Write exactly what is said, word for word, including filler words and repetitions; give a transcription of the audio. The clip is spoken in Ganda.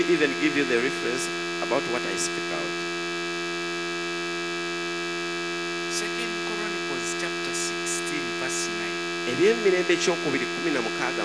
even give you the reference about what I speak out. Second Chronicles chapter sixteen verse nine. Eby'emirembe ekyokubiri kumi na mukaaga